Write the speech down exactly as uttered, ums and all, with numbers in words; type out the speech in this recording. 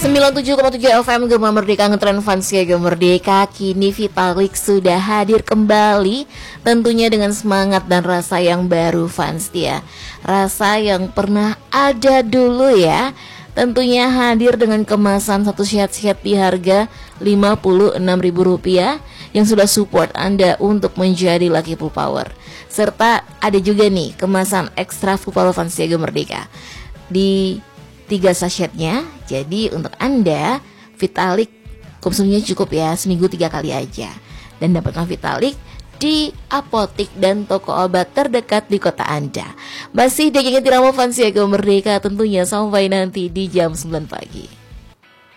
sembilan puluh tujuh koma tujuh F M Gema Merdeka, ngetren fans ya Gema Merdeka. Kini Vitalik sudah hadir kembali, tentunya dengan semangat dan rasa yang baru fans dia. Rasa yang pernah ada dulu ya. Tentunya hadir dengan kemasan satu sehat-sehat di harga lima puluh enam ribu rupiah yang sudah support Anda untuk menjadi Lucky Full Power. Serta ada juga nih kemasan ekstra Full Power fans Siaga Merdeka di tiga sachetnya. Jadi untuk Anda Vitalik konsumsinya cukup ya, seminggu tiga kali aja. Dan dapatkan Vitalik di apotik dan toko obat terdekat di kota Anda. Masih dengan Tiramo fans Siaga Merdeka tentunya sampai nanti di jam sembilan pagi.